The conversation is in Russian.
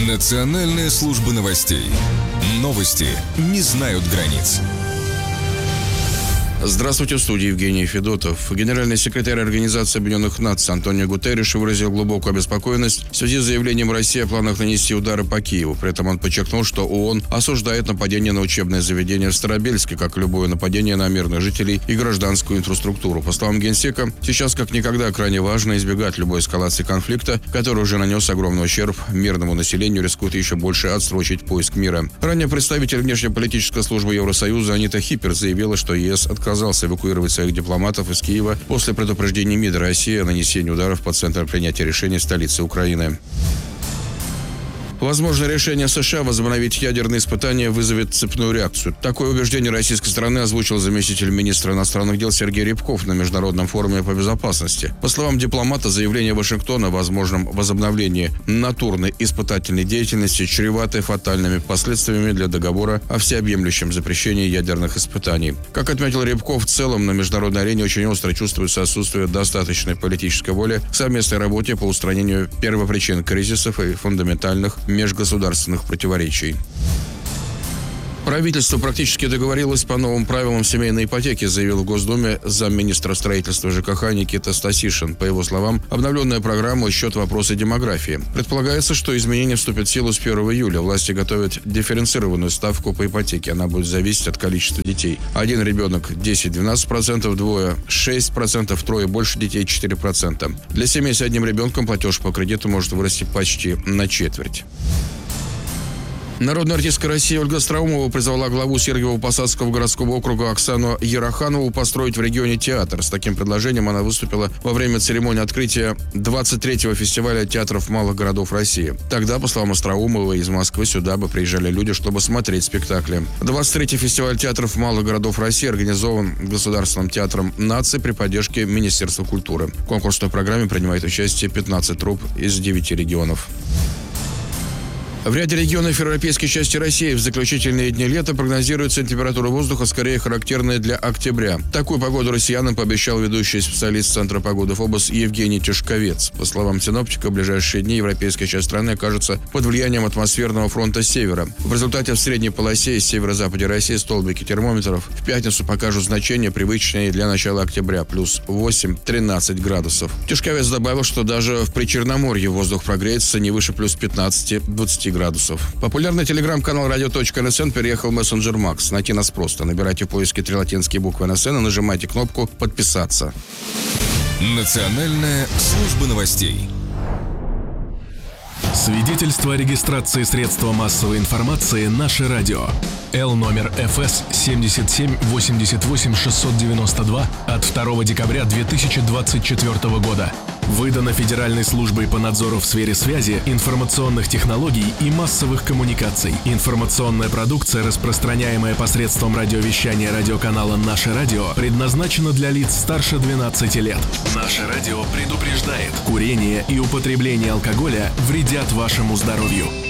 Национальная служба новостей. Новости не знают границ. Здравствуйте, в студии Евгений Федотов. Генеральный секретарь Организации Объединенных Наций Антонио Гутерриш выразил глубокую обеспокоенность в связи с заявлением России о планах нанести удары по Киеву. При этом он подчеркнул, что ООН осуждает нападение на учебное заведение в Старобельске, как и любое нападение на мирных жителей и гражданскую инфраструктуру. По словам Генсека, сейчас как никогда крайне важно избегать любой эскалации конфликта, который уже нанес огромный ущерб мирному населению, рискует еще больше отсрочить поиск мира. Ранее представитель внешнеполитической службы Евросоюза Анита Хиппер заявила, что ЕС отказался эвакуировать своих дипломатов из Киева после предупреждения МИДа России о нанесении ударов по центрам принятия решений в столице Украины. Возможно, решение США возобновить ядерные испытания вызовет цепную реакцию. Такое убеждение российской стороны озвучил заместитель министра иностранных дел Сергей Рябков на Международном форуме по безопасности. По словам дипломата, заявление Вашингтона о возможном возобновлении натурной испытательной деятельности чревато фатальными последствиями для договора о всеобъемлющем запрещении ядерных испытаний. Как отметил Рябков, в целом на международной арене очень остро чувствуется отсутствие достаточной политической воли к совместной работе по устранению первопричин кризисов и фундаментальных межгосударственных противоречий. Правительство практически договорилось по новым правилам семейной ипотеки, заявил в Госдуме замминистра строительства ЖКХ Никита Стасишин. По его словам, обновленная программа учет вопросы демографии. Предполагается, что изменения вступят в силу с 1 июля. Власти готовят дифференцированную ставку по ипотеке. Она будет зависеть от количества детей. Один ребенок 10-12%, двое 6%, трое больше детей 4%. Для семей с одним ребенком платеж по кредиту может вырасти почти на четверть. Народная артистка России Ольга Остроумова призвала главу Сергиево-Посадского городского округа Оксану Яроханову построить в регионе театр. С таким предложением она выступила во время церемонии открытия 23-го фестиваля театров малых городов России. Тогда, по словам Остроумовой, из Москвы сюда бы приезжали люди, чтобы смотреть спектакли. 23-й фестиваль театров малых городов России организован Государственным театром наций при поддержке Министерства культуры. В конкурсной программе принимает участие 15 труп из 9 регионов. В ряде регионов европейской части России в заключительные дни лета прогнозируется температура воздуха скорее характерная для октября. Такую погоду россиянам пообещал ведущий специалист Центра погоды ФОБОС Евгений Тишковец. По словам синоптика, в ближайшие дни европейская часть страны окажется под влиянием атмосферного фронта с севера. В результате в средней полосе и северо-западе России столбики термометров в пятницу покажут значения, привычные для начала октября, плюс 8-13 градусов. Тишковец добавил, что даже в Причерноморье воздух прогреется не выше плюс 15-20 градусов. Популярный телеграм-канал radio.nsn переехал в мессенджер Макс. Найти нас просто. Набирайте в поиске 3 латинские буквы НСН и нажимайте кнопку «Подписаться». Национальная служба новостей. Свидетельство о регистрации средства массовой информации «Наше радио». Л номер ФС 77-88-692 от 2 декабря 2024 года. Выдано Федеральной службой по надзору в сфере связи, информационных технологий и массовых коммуникаций. Информационная продукция, распространяемая посредством радиовещания радиоканала «Наше радио», предназначена для лиц старше 12 лет. «Наше радио» предупреждает: курение и употребление алкоголя вредят вашему здоровью.